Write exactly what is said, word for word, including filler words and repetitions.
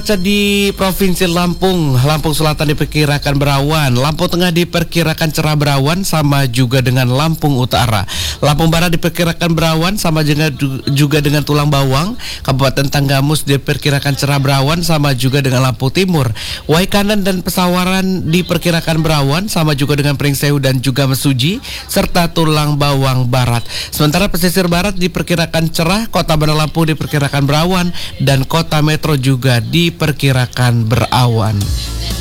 Di Provinsi Lampung, Lampung Selatan diperkirakan berawan, Lampung Tengah diperkirakan cerah berawan sama juga dengan Lampung Utara. Lampung Barat diperkirakan berawan sama juga, juga dengan Tulang Bawang. Kabupaten Tanggamus diperkirakan cerah berawan sama juga dengan Lampung Timur. Waikanan dan Pesawaran diperkirakan berawan sama juga dengan Pringsewu dan juga Mesuji serta Tulang Bawang Barat. Sementara pesisir barat diperkirakan cerah, Kota Bandar Lampung diperkirakan berawan dan Kota Metro juga diperkirakan berawan.